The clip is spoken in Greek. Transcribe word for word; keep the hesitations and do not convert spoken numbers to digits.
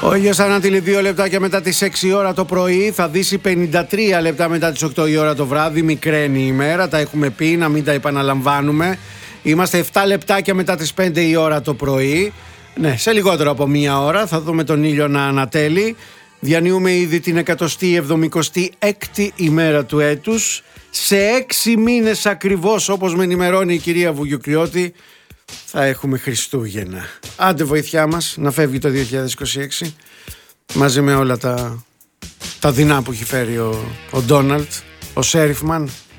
Ο ήλιος θα ανατείλει δύο λεπτάκια μετά τις έξι ώρα το πρωί, θα δύσει πενήντα τρία λεπτά μετά τις οκτώ η ώρα το βράδυ. Μικραίνει η ημέρα, τα έχουμε πει, να μην τα επαναλαμβάνουμε. Είμαστε επτά λεπτάκια μετά τις πέντε η ώρα το πρωί. Ναι, σε λιγότερο από μία ώρα θα δούμε τον ήλιο να ανατέλει. Διανύουμε ήδη την εκατοστή εβδομηκοστή έκτη ημέρα του έτους. Σε έξι μήνες ακριβώς, όπως με ενημερώνει η κυρία Βουγιουκριώτη, θα έχουμε Χριστούγεννα. Άντε βοήθειά μας να φεύγει το δύο χιλιάδες είκοσι έξι μαζί με όλα τα, τα δεινά που έχει φέρει ο, ο Ντόναλτ, ο Σέριφμαν.